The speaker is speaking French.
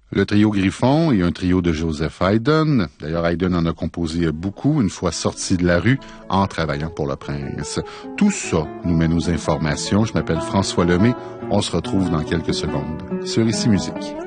Le trio Griffon et un trio de Joseph Haydn. D'ailleurs, Haydn en a composé beaucoup une fois sorti de la rue en travaillant pour le prince. Tout ça nous mène aux informations. Je m'appelle François Lemay. On se retrouve dans quelques secondes sur Ici Musique.